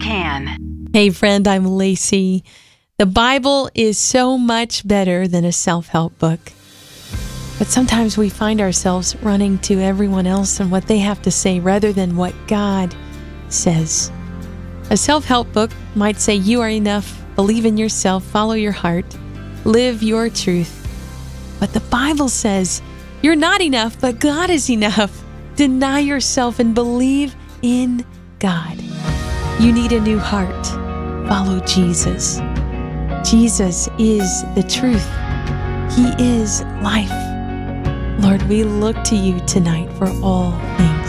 can. Hey friend, I'm Lacey. The Bible is so much better than a self-help book. But sometimes we find ourselves running to everyone else and what they have to say rather than what God says. A self-help book might say you are enough, believe in yourself, follow your heart, live your truth. But the Bible says you're not enough, but God is enough. Deny yourself and believe in God. You need a new heart. Follow Jesus. Jesus is the truth. He is life. Lord, we look to you tonight for all things.